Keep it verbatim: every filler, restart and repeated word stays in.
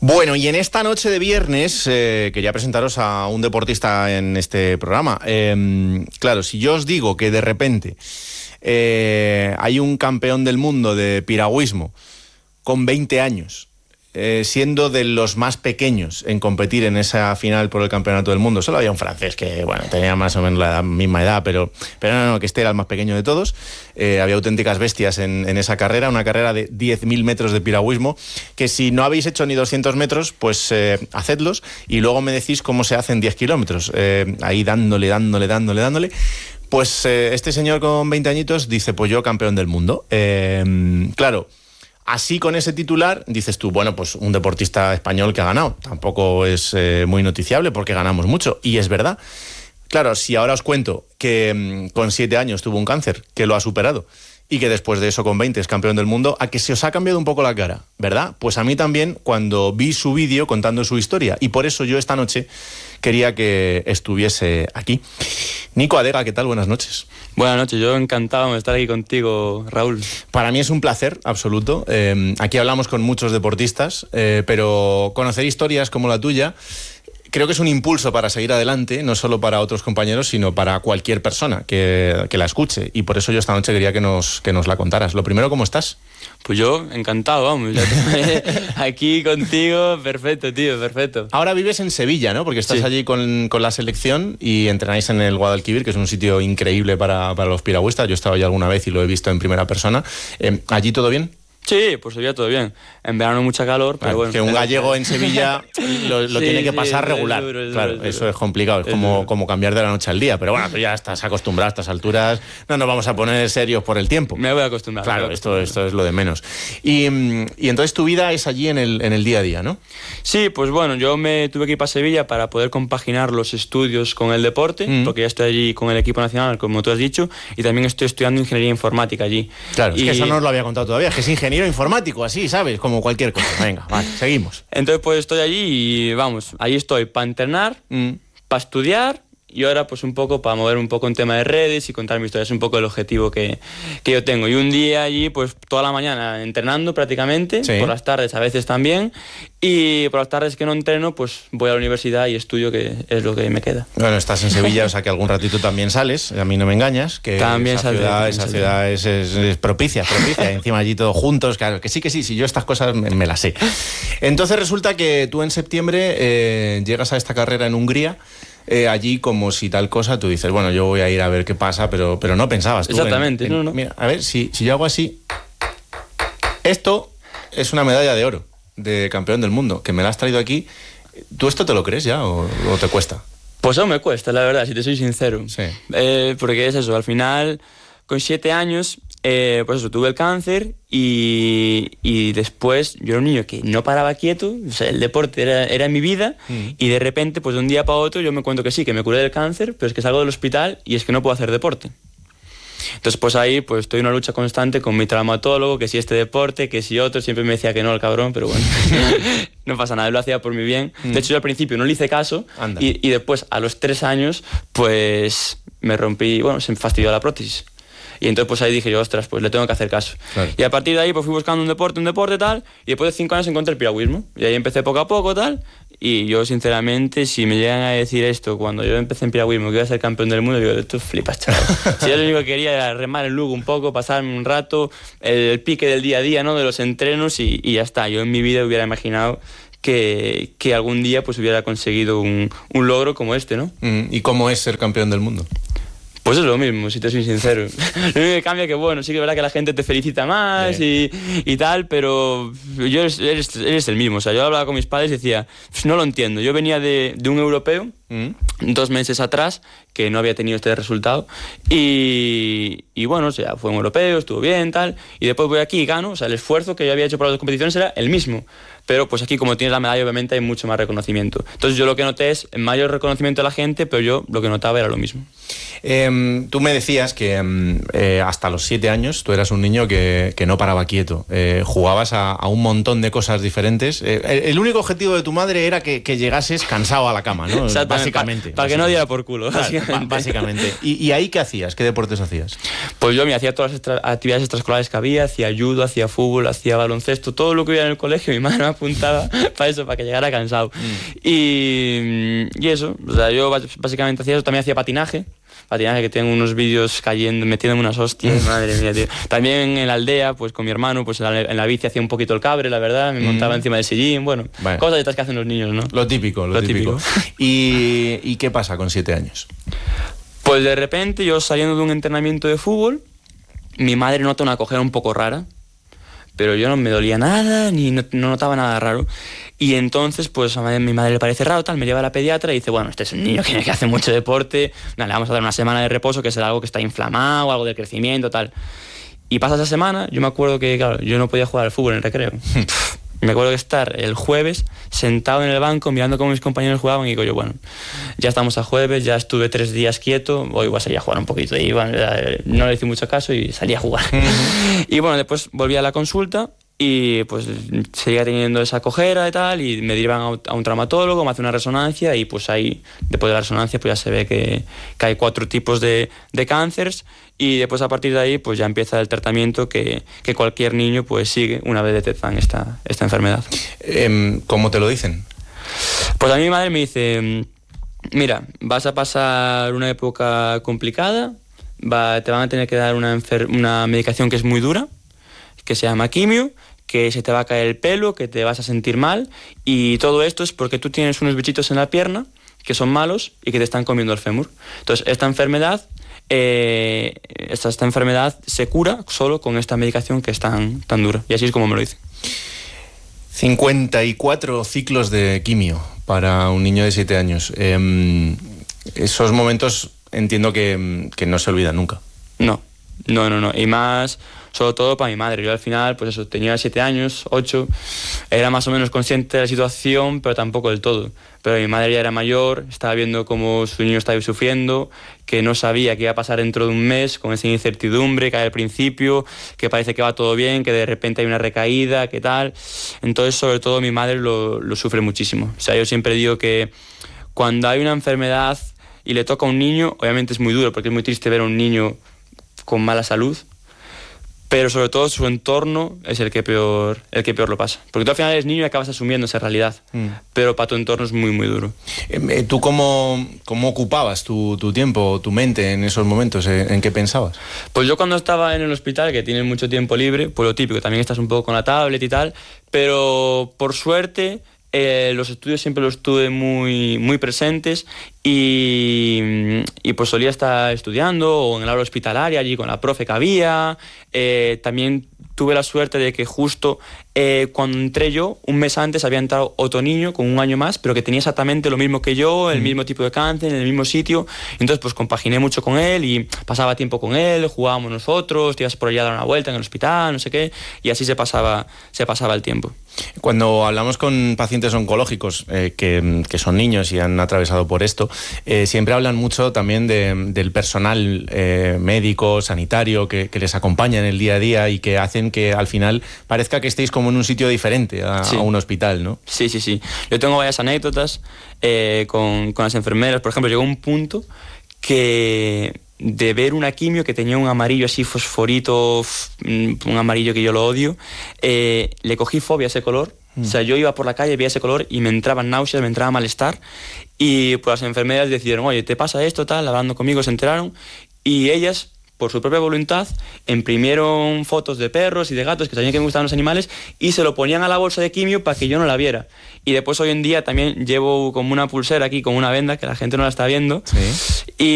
Bueno, y en esta noche de viernes eh, quería presentaros a un deportista en este programa. Eh, claro, si yo os digo que de repente eh, hay un campeón del mundo de piragüismo con veinte años, eh, siendo de los más pequeños en competir en esa final por el campeonato del mundo. Solo había un francés que, bueno, tenía más o menos la edad, misma edad, pero, pero no, no, que este era el más pequeño de todos. Eh, había auténticas bestias en, en esa carrera, una carrera de diez mil metros de piragüismo, que si no habéis hecho ni doscientos metros, pues eh, hacedlos y luego me decís cómo se hacen diez kilómetros. Eh, ahí dándole, dándole, dándole, dándole. Pues eh, este señor con veinte añitos dice, pues yo campeón del mundo. Eh, claro, así con ese titular dices tú, bueno, pues un deportista español que ha ganado. Tampoco es eh, muy noticiable porque ganamos mucho. Y es verdad. Claro, si ahora os cuento que mmm, con siete años tuvo un cáncer, que lo ha superado, y que después de eso con veinte es campeón del mundo, a que se os ha cambiado un poco la cara, ¿verdad? Pues a mí también cuando vi su vídeo contando su historia. Y por eso yo esta noche quería que estuviese aquí. Nico Adega, ¿qué tal? Buenas noches. Buenas noches, yo encantado de estar aquí contigo, Raúl. Para mí es un placer absoluto. Eh, aquí hablamos con muchos deportistas, eh, pero conocer historias como la tuya creo que es un impulso para seguir adelante, no solo para otros compañeros, sino para cualquier persona que, que la escuche. Y por eso yo esta noche quería que nos, que nos la contaras. Lo primero, ¿cómo estás? Pues yo, encantado, vamos. Ya te... aquí contigo, perfecto, tío, perfecto. Ahora vives en Sevilla, ¿no? Porque estás sí. allí con, con la selección y entrenáis en el Guadalquivir, que es un sitio increíble para, para los piragüistas. Yo he estado allí alguna vez y lo he visto en primera persona. Eh, ¿Allí todo bien? Sí, pues Sevilla todo bien. En verano mucha calor, pero bueno. Que un gallego en Sevilla lo, lo sí, tiene que sí, pasar regular. Es duro, es claro, duro, es eso es complicado. Es, es como, como cambiar de la noche al día. Pero bueno, tú ya estás acostumbrado a estas alturas. No nos vamos a poner serios por el tiempo. Me voy a acostumbrar. Claro, a esto, esto es lo de menos. Y, y entonces tu vida es allí en el, en el día a día, ¿no? Sí, pues bueno, yo me tuve que ir para Sevilla para poder compaginar los estudios con el deporte, mm. porque ya estoy allí con el equipo nacional, como tú has dicho, y también estoy estudiando ingeniería informática allí. Claro, y... es que eso no os lo había contado todavía, que es ingeniero informático, así, ¿sabes? Como cualquier cosa. Venga, vale, seguimos. Entonces pues estoy allí y vamos, allí estoy para entrenar, mm. para estudiar y ahora pues un poco para mover un poco en tema de redes y contar mi historia. Es un poco el objetivo que, que yo tengo. Y un día allí pues toda la mañana entrenando prácticamente, sí. por las tardes a veces también, y por las tardes que no entreno pues voy a la universidad y estudio, que es lo que me queda. Bueno, estás en Sevilla, o sea que algún ratito también sales, a mí no me engañas, que también esa ciudad, esa ciudad es, es, es propicia, propicia, encima allí todos juntos, claro, que sí, que sí, si yo estas cosas me, me las sé. Entonces resulta que tú en septiembre eh, llegas a esta carrera en Hungría. Eh, allí como si tal cosa, tú dices, bueno, yo voy a ir a ver qué pasa, pero, pero no pensabas tú. Exactamente, en, en, no, no. Mira, a ver, si, si yo hago así, esto es una medalla de oro de campeón del mundo, que me la has traído aquí. ¿Tú esto te lo crees ya o, o te cuesta? Pues aún me cuesta, la verdad, si te soy sincero. Sí. Eh, porque es eso, al final, con siete años, eh, pues eso, tuve el cáncer y, y después yo era un niño que no paraba quieto, o sea, el deporte era, era mi vida, mm. y de repente, pues de un día para otro, yo me cuento que sí, que me curé del cáncer, pero es que salgo del hospital y es que no puedo hacer deporte. Entonces pues ahí pues estoy en una lucha constante con mi traumatólogo, que si este deporte, que si otro, siempre me decía que no el cabrón, pero bueno, no pasa nada, él lo hacía por mi bien. Mm. De hecho yo al principio no le hice caso y, y después a los tres años pues me rompí, bueno, se me fastidió la prótesis. Y entonces pues ahí dije yo, ostras, pues le tengo que hacer caso. Claro. Y a partir de ahí pues fui buscando un deporte, un deporte tal, y después de cinco años encontré el piragüismo. Y ahí empecé poco a poco tal, y yo sinceramente, si me llegan a decir esto cuando yo empecé en piragüismo, que iba a ser campeón del mundo, digo, tú flipas, chaval. Si yo lo único que quería era remar el Lugo un poco, pasarme un rato, el, el pique del día a día, ¿no? De los entrenos y, y ya está. Yo en mi vida hubiera imaginado que, que algún día pues hubiera conseguido un, un logro como este, ¿no? ¿Y cómo es ser campeón del mundo? Pues es lo mismo, si te soy sincero. Lo único que cambia que, bueno, sí que es verdad que la gente te felicita más y, y tal, pero yo eres, eres, eres el mismo. O sea, yo hablaba con mis padres y decía, pues no lo entiendo. Yo venía de, de un europeo, mm. dos meses atrás, que no había tenido este resultado, y, y bueno, o sea, fue un europeo, estuvo bien, tal, y después voy aquí y gano. O sea, el esfuerzo que yo había hecho para las competiciones era el mismo. Pero pues aquí, como tienes la medalla, obviamente hay mucho más reconocimiento. Entonces yo lo que noté es mayor reconocimiento de la gente, pero yo lo que notaba era lo mismo. Eh, tú me decías que eh, hasta los siete años tú eras un niño que, que no paraba quieto. Eh, jugabas a, a un montón de cosas diferentes. Eh, el, el único objetivo de tu madre era que, que llegases cansado a la cama, ¿no? Básicamente. Para pa que no diera por culo. Claro, básicamente. Básicamente. ¿Y, ¿Y ahí qué hacías? ¿Qué deportes hacías? Pues yo me hacía todas las extra, actividades extraescolares que había, hacía judo, hacía fútbol, hacía baloncesto, todo lo que hubiera en el colegio, mi madre me apuntaba para eso, para que llegara cansado. Mm. Y, y eso, o sea, yo básicamente hacía eso, también hacía patinaje. Patinaje, que tengo unos vídeos cayendo, metiéndome unas hostias, madre mía, tío. También en la aldea, pues con mi hermano, pues en la, en la bici hacía un poquito el cabre, la verdad, me mm. montaba encima del sillín, bueno, bueno, cosas de estas que hacen los niños, ¿no? Lo típico, lo, lo típico. típico. ¿Y, ¿Y qué pasa con siete años? Pues de repente, yo saliendo de un entrenamiento de fútbol, mi madre nota una cojera un poco rara, pero yo no me dolía nada, ni no, no notaba nada raro. Y entonces, pues a mi madre le parece raro, tal, me lleva a la pediatra y dice, bueno, este es un niño que, que hace mucho deporte, nada, le vamos a dar una semana de reposo, que será algo que está inflamado, algo de crecimiento, tal. Y pasa esa semana, yo me acuerdo que, claro, yo no podía jugar al fútbol en el recreo. Me acuerdo de estar el jueves sentado en el banco mirando cómo mis compañeros jugaban y digo yo, bueno, ya estamos a jueves, ya estuve tres días quieto, hoy voy a salir a jugar un poquito. Y bueno, no le hice mucho caso y salí a jugar. Uh-huh. Y bueno, después volví a la consulta y pues seguía teniendo esa cojera y tal, y me derivan a un traumatólogo, me hace una resonancia y pues ahí, después de la resonancia, pues ya se ve que, que hay cuatro tipos de, de cánceres, y después a partir de ahí pues ya empieza el tratamiento que, que cualquier niño pues sigue una vez detectan esta, esta enfermedad. Eh, ¿Cómo te lo dicen? Pues a mí mi madre me dice, mira, vas a pasar una época complicada, va, te van a tener que dar una, enfer- una medicación que es muy dura, que se llama quimio, que se te va a caer el pelo, que te vas a sentir mal, y todo esto es porque tú tienes unos bichitos en la pierna que son malos y que te están comiendo el fémur. Entonces, esta enfermedad, eh, esta, esta enfermedad se cura solo con esta medicación que es tan, tan dura. Y así es como me lo dicen. cincuenta y cuatro ciclos de quimio para un niño de siete años. Eh, esos momentos entiendo que, que no se olvidan nunca. No, no, no, no. Y más... sobre todo para mi madre. Yo al final, pues eso, tenía siete años, ocho, era más o menos consciente de la situación, pero tampoco del todo. Pero mi madre ya era mayor, estaba viendo cómo su niño estaba sufriendo, que no sabía qué iba a pasar dentro de un mes, con esa incertidumbre que hay al principio, que parece que va todo bien, que de repente hay una recaída, que tal. Entonces, sobre todo, mi madre lo, lo sufre muchísimo. O sea, yo siempre digo que cuando hay una enfermedad y le toca a un niño, obviamente es muy duro, porque es muy triste ver a un niño con mala salud, pero sobre todo su entorno es el que peor, el que peor lo pasa. Porque tú al final eres niño y acabas asumiendo esa realidad, mm. pero para tu entorno es muy, muy duro. ¿Tú cómo, cómo ocupabas tu, tu tiempo, tu mente en esos momentos? ¿En qué pensabas? Pues yo cuando estaba en el hospital, que tienes mucho tiempo libre, pues lo típico, también estás un poco con la tablet y tal, pero por suerte... Eh, los estudios siempre los tuve muy, muy presentes y, y pues solía estar estudiando o en el aula hospitalaria allí con la profe que había. Eh, también tuve la suerte de que justo eh, cuando entré yo, un mes antes había entrado otro niño con un año más, pero que tenía exactamente lo mismo que yo, el mm. mismo tipo de cáncer, en el mismo sitio. Entonces pues compaginé mucho con él y pasaba tiempo con él, jugábamos nosotros, te ibas por allá a dar una vuelta en el hospital, no sé qué, y así se pasaba, se pasaba el tiempo. Cuando hablamos con pacientes oncológicos eh, que, que son niños y han atravesado por esto, eh, siempre hablan mucho también de, del personal eh, médico, sanitario, que, que les acompaña en el día a día y que hacen que al final parezca que estéis como en un sitio diferente a, sí. a un hospital, ¿no? Sí, sí, sí. Yo tengo varias anécdotas eh, con, con las enfermeras. Por ejemplo, llegó un punto que... de ver una quimio que tenía un amarillo así fosforito, un amarillo que yo lo odio, eh, le cogí fobia a ese color. Mm. O sea, yo iba por la calle, veía ese color y me entraban náuseas, me entraba malestar, y pues las enfermeras decidieron, oye, ¿te pasa esto, tal? Hablando conmigo se enteraron, y ellas, por su propia voluntad, imprimieron fotos de perros y de gatos que sabían que me gustaban los animales y se lo ponían a la bolsa de quimio para que yo no la viera. Y después hoy en día también llevo como una pulsera aquí con una venda que la gente no la está viendo. Sí. Y